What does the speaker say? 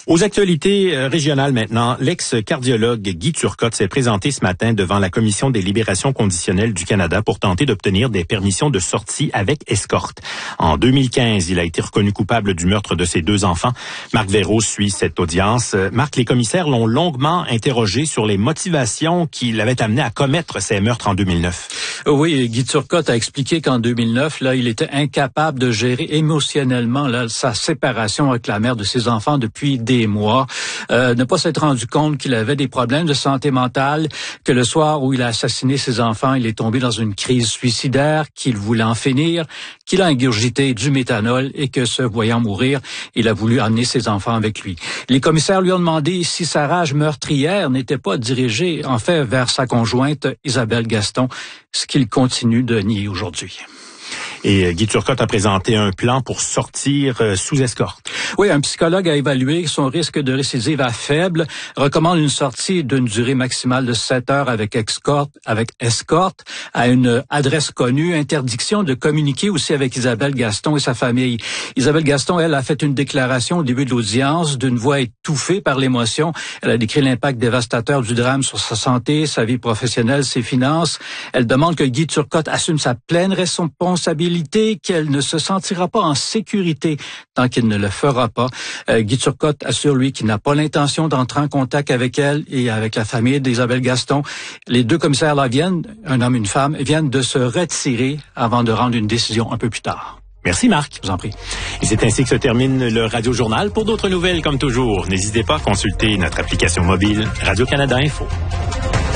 Aux actualités régionales maintenant, l'ex-cardiologue Guy Turcotte s'est présenté ce matin devant la Commission des libérations conditionnelles du Canada pour tenter d'obtenir des permissions de sortie avec escorte. En 2015, il a été reconnu coupable du meurtre de ses 2 enfants. Marc Verreault suit cette audience. Marc, les commissaires l'ont longuement interrogé sur les motivations qui l'avaient amené à commettre ces meurtres en 2009. Oui, Guy Turcotte a expliqué qu'en 2009, il était incapable de gérer émotionnellement sa séparation avec la mère de ses enfants depuis des mois, ne pas s'être rendu compte qu'il avait des problèmes de santé mentale, que le soir où il a assassiné ses enfants, il est tombé dans une crise suicidaire, qu'il voulait en finir, qu'il a ingurgité du méthanol et que, se voyant mourir, il a voulu amener ses enfants avec lui. Les commissaires lui ont demandé si sa rage meurtrière n'était pas dirigée, en fait, vers sa conjointe Isabelle Gaston, ce qu'il continue de nier aujourd'hui. Et Guy Turcotte a présenté un plan pour sortir sous escorte. Oui, un psychologue a évalué son risque de récidive à faible, recommande une sortie d'une durée maximale de 7 heures avec escorte à une adresse connue, interdiction de communiquer aussi avec Isabelle Gaston et sa famille. Isabelle Gaston, elle, a fait une déclaration au début de l'audience d'une voix étouffée par l'émotion. Elle a décrit l'impact dévastateur du drame sur sa santé, sa vie professionnelle, ses finances. Elle demande que Guy Turcotte assume sa pleine responsabilité, qu'elle ne se sentira pas en sécurité tant qu'il ne le fera pas. Guy Turcotte assure, lui, qu'il n'a pas l'intention d'entrer en contact avec elle et avec la famille d'Isabelle Gaston. Les 2 commissaires-là un homme et une femme, viennent de se retirer avant de rendre une décision un peu plus tard. Merci Marc. Je vous en prie. Et c'est ainsi que se termine le Radio Journal. Pour d'autres nouvelles, comme toujours, n'hésitez pas à consulter notre application mobile Radio-Canada Info.